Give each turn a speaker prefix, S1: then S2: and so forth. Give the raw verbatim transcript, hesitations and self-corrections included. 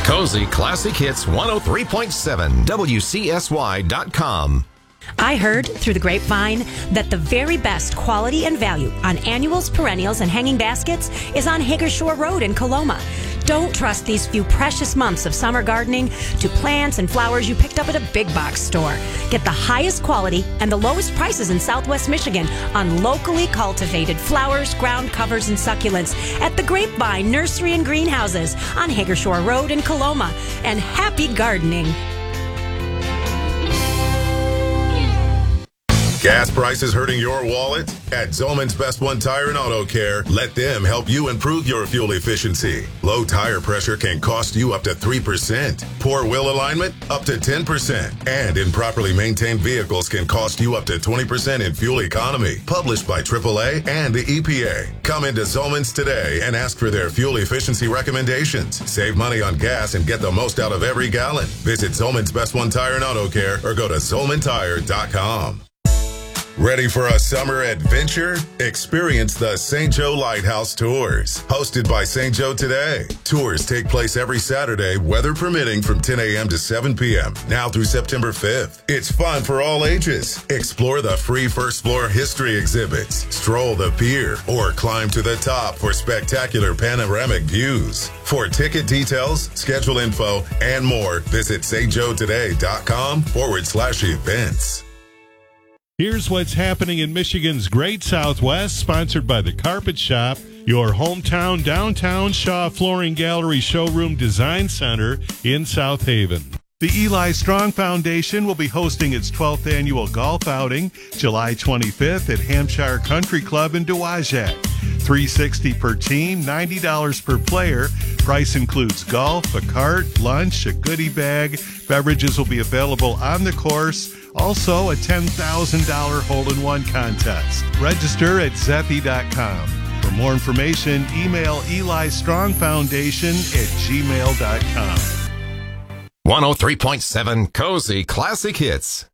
S1: Cozy Classic Hits one oh three point seven, W C S Y dot com.
S2: I heard through the grapevine that the very best quality and value on annuals, perennials, and hanging baskets is on Hagershore Road in Coloma. Don't trust these few precious months of summer gardening to plants and flowers you picked up at a big box store. Get the highest quality and the lowest prices in Southwest Michigan on locally cultivated flowers, ground covers, and succulents at the Grapevine Nursery and Greenhouses on Hagershore Road in Coloma. And happy gardening.
S3: Gas prices hurting your wallet? At Zolman's Best One Tire and Auto Care, let them help you improve your fuel efficiency. Low tire pressure can cost you up to three percent. Poor wheel alignment? Up to ten percent. And improperly maintained vehicles can cost you up to twenty percent in fuel economy. Published by triple A and the E P A. Come into Zolman's today and ask for their fuel efficiency recommendations. Save money on gas and get the most out of every gallon. Visit Zolman's Best One Tire and Auto Care or go to Zolman Tire dot com. Ready for a summer adventure? Experience the Saint Joe Lighthouse Tours, hosted by Saint Joe Today. Tours take place every Saturday, weather permitting, from ten a.m. to seven p.m., now through September fifth. It's fun for all ages. Explore the free first floor history exhibits, stroll the pier, or climb to the top for spectacular panoramic views. For ticket details, schedule info, and more, visit Saint Joe Today dot com forward slash events.
S4: Here's what's happening in Michigan's Great Southwest, sponsored by The Carpet Shop, your hometown downtown Shaw Flooring Gallery Showroom Design Center in South Haven. The Eli Strong Foundation will be hosting its twelfth annual golf outing July twenty-fifth at Hampshire Country Club in Dowagiac. three hundred sixty dollars per team, ninety dollars per player. Price includes golf, a cart, lunch, a goodie bag. Beverages will be available on the course. Also, a ten thousand dollars hole-in-one contest. Register at zeppi dot com. For more information, email Eli Strong Foundation at gmail dot com.
S1: one oh three point seven Cozy Classic Hits.